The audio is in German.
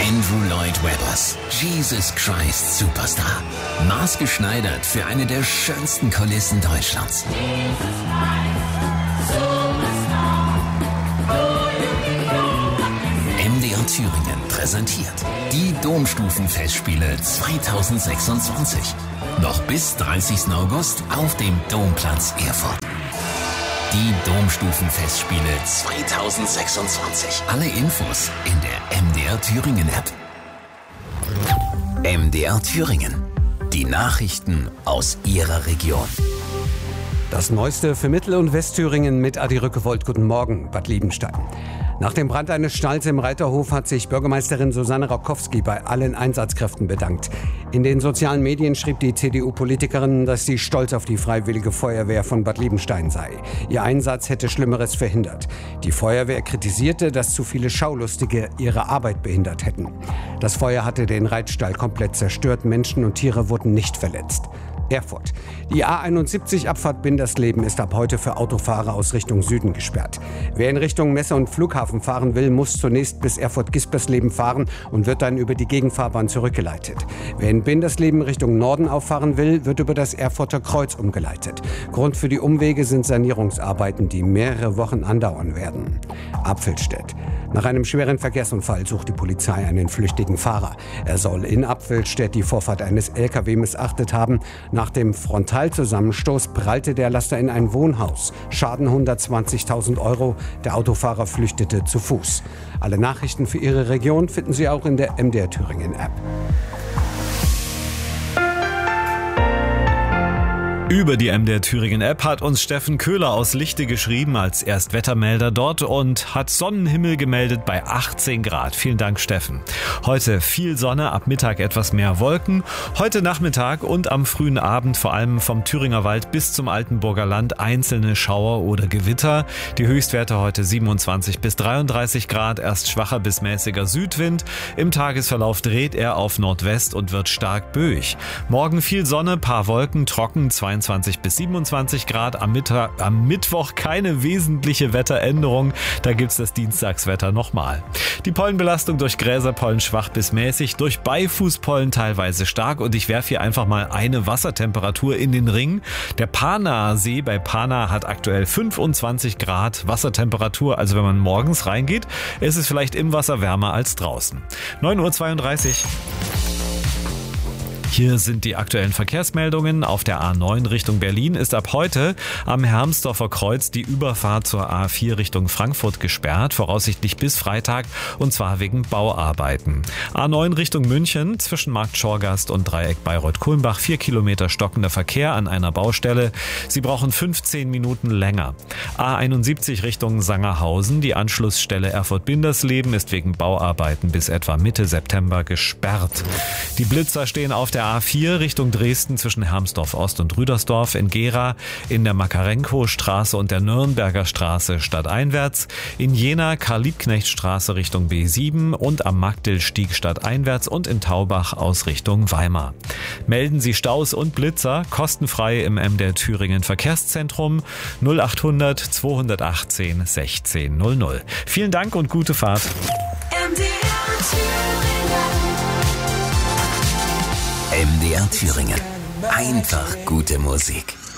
Andrew Lloyd Webbers Jesus Christ Superstar. Maßgeschneidert für eine der schönsten Kulissen Deutschlands. MDR Thüringen präsentiert die Domstufenfestspiele 2026. Noch bis 30. August auf dem Domplatz Erfurt. Die Domstufenfestspiele 2026. Alle Infos in der MDR Thüringen App. MDR Thüringen. Die Nachrichten aus Ihrer Region. Das Neueste für Mittel- und Westthüringen mit Adi Rückewold. Guten Morgen, Bad Liebenstein. Nach dem Brand eines Stalls im Reiterhof hat sich Bürgermeisterin Susanne Rakowski bei allen Einsatzkräften bedankt. In den sozialen Medien schrieb die CDU-Politikerin, dass sie stolz auf die Freiwillige Feuerwehr von Bad Liebenstein sei. Ihr Einsatz hätte Schlimmeres verhindert. Die Feuerwehr kritisierte, dass zu viele Schaulustige ihre Arbeit behindert hätten. Das Feuer hatte den Reitstall komplett zerstört. Menschen und Tiere wurden nicht verletzt. Erfurt. Die A71 Abfahrt Bindersleben ist ab heute für Autofahrer aus Richtung Süden gesperrt. Wer in Richtung Messe und Flughafen fahren will, muss zunächst bis Erfurt-Gispersleben fahren und wird dann über die Gegenfahrbahn zurückgeleitet. Wer in Bindersleben Richtung Norden auffahren will, wird über das Erfurter Kreuz umgeleitet. Grund für die Umwege sind Sanierungsarbeiten, die mehrere Wochen andauern werden. Apfelstedt. Nach einem schweren Verkehrsunfall sucht die Polizei einen flüchtigen Fahrer. Er soll in Apfelstedt die Vorfahrt eines LKW missachtet haben. Nach dem Frontalzusammenstoß prallte der Laster in ein Wohnhaus. Schaden 120.000 €. Der Autofahrer flüchtete zu Fuß. Alle Nachrichten für Ihre Region finden Sie auch in der MDR Thüringen App. Über die MDR Thüringen App hat uns Steffen Köhler aus Lichte geschrieben als Erstwettermelder dort und hat Sonnenhimmel gemeldet bei 18 Grad. Vielen Dank, Steffen. Heute viel Sonne, ab Mittag etwas mehr Wolken. Heute Nachmittag und am frühen Abend vor allem vom Thüringer Wald bis zum Altenburger Land einzelne Schauer oder Gewitter. Die Höchstwerte heute 27 bis 33 Grad, erst schwacher bis mäßiger Südwind. Im Tagesverlauf dreht er auf Nordwest und wird stark böig. Morgen viel Sonne, paar Wolken, trocken, 22 bis 27 Grad. Am Mittwoch keine wesentliche Wetteränderung. Da gibt's das Dienstagswetter nochmal. Die Pollenbelastung durch Gräserpollen schwach bis mäßig, durch Beifußpollen teilweise stark. Und ich werfe hier einfach mal eine Wassertemperatur in den Ring. Der Panaer See bei Pana hat aktuell 25 Grad Wassertemperatur. Also wenn man morgens reingeht, ist es vielleicht im Wasser wärmer als draußen. 9:32 Uhr. Hier sind die aktuellen Verkehrsmeldungen. Auf der A9 Richtung Berlin ist ab heute am Hermsdorfer Kreuz die Überfahrt zur A4 Richtung Frankfurt gesperrt, voraussichtlich bis Freitag, und zwar wegen Bauarbeiten. A9 Richtung München zwischen Markt Schorgast und Dreieck Bayreuth-Kulmbach 4 Kilometer stockender Verkehr an einer Baustelle. Sie brauchen 15 Minuten länger. A71 Richtung Sangerhausen, die Anschlussstelle Erfurt-Bindersleben ist wegen Bauarbeiten bis etwa Mitte September gesperrt. Die Blitzer stehen auf der A4 Richtung Dresden zwischen Hermsdorf Ost und Rüdersdorf, in Gera, in der Makarenko-Straße und der Nürnberger Straße stadteinwärts, in Jena Karl-Liebknecht-Straße Richtung B7 und am Magdilstieg stadteinwärts und in Taubach aus Richtung Weimar. Melden Sie Staus und Blitzer kostenfrei im MDR Thüringen Verkehrszentrum 0800 218 1600. Vielen Dank und gute Fahrt. MDR Thüringen. Einfach gute Musik.